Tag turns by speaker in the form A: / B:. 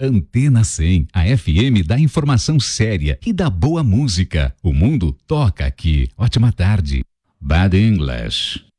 A: Antena 100, a FM da informação séria e da boa música. O mundo toca aqui. Ótima tarde. Bad English.